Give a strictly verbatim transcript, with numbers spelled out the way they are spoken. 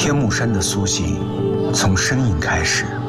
天目山的苏醒，从声音开始。